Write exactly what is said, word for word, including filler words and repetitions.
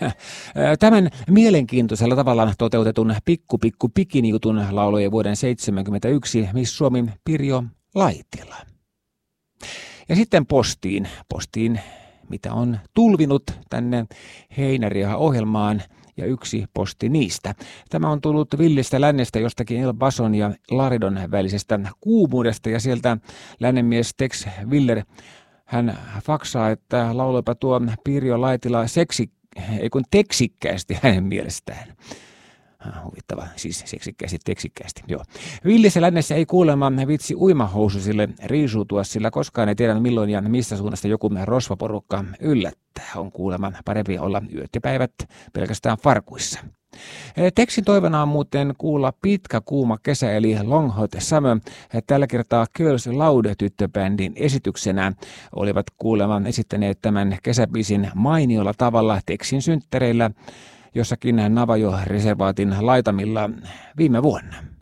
Tämän mielenkiintoisella tavalla toteutetun Pikku Pikku Bikini-jutun lauloi vuoden seitsemänkymmentäyksi Miss Suomi Pirjo Laitila. Ja sitten postiin, postiin mitä on tulvinut tänne Heinäriaha-ohjelmaan, ja yksi posti niistä. Tämä on tullut villistä lännestä jostakin El Bason ja Laridon välisestä kuumuudesta, ja sieltä lännenmies Tex Willer, hän faksaa, että lauloipa tuo Pirjo Laitila seksi, ei kun teksikkäästi hänen mielestään. Huvittava, siis seksikkäästi, teksikkäästi, joo. Villissä lännessä ei kuulemma vitsi uimahoususille riisuutua, sillä koskaan ei tiedä milloin ja missä suunnasta joku rosvaporukka yllättää. On kuulemma parempi olla yöt ja päivät pelkästään farkuissa. Tekstin toivona on muuten kuulla pitkä kuuma kesä eli Long Hot Summer. Tällä kertaa Girls Loud-tyttöbändin esityksenä olivat kuulemma esittäneet tämän kesäbiisin mainiolla tavalla Teksin synttäreillä jossakin Navajo-reservaatin laitamilla viime vuonna.